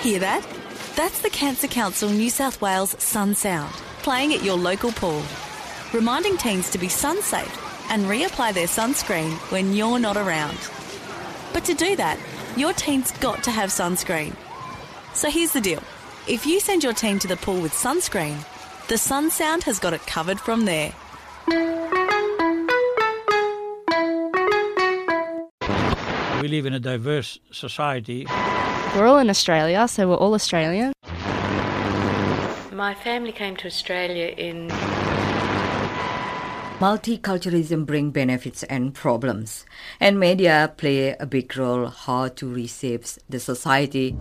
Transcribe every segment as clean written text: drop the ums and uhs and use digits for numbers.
Hear that? That's the Cancer Council New South Wales Sun Sound, playing at your local pool, reminding teens to be sun safe and reapply their sunscreen when you're not around. But to do that, your teen's got to have sunscreen. So here's the deal. If you send your teen to the pool with sunscreen, the Sun Sound has got it covered from there. We live in a diverse society. We're all in Australia, so we're all Australian. My family came to Australia in... Multiculturalism brings benefits and problems, and media play a big role how to reshape the society.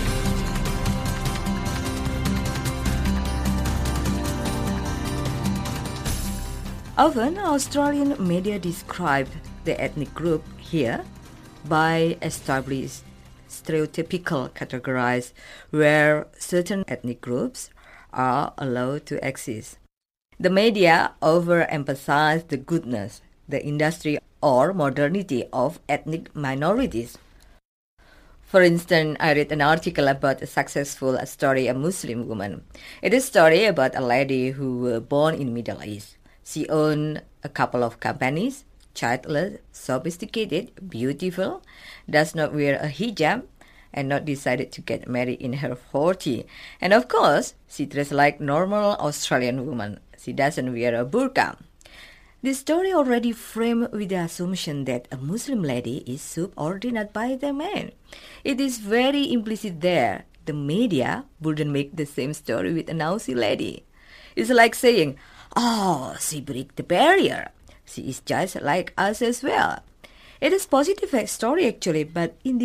Often, Australian media describe the ethnic group here by established stereotypical categories where certain ethnic groups are allowed to exist. The media overemphasize the goodness, the industry, or modernity of ethnic minorities. For instance, I read an article about a successful story of a Muslim woman. It is a story about a lady who was born in the Middle East. She owned a couple of companies, childless, sophisticated, beautiful, does not wear a hijab, and not decided to get married in her 40s. And of course, she dressed like normal Australian woman. She doesn't wear a burqa. This story already framed with the assumption that a Muslim lady is subordinate by the man. It is very implicit there. The media wouldn't make the same story with a Aussie lady. It's like saying, "Oh, she breaks the barrier. She is just like us as well." It is a positive story actually, but in